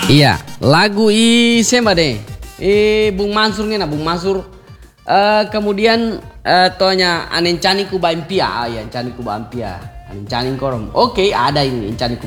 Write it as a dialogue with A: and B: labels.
A: Iya, lagu siapa deh? Bung Mansur nih, Bung Mansur. Kemudian tonya anen cani ku bampia, ya cani ku bampia, anen cani korom. Oke, ada ini cani ku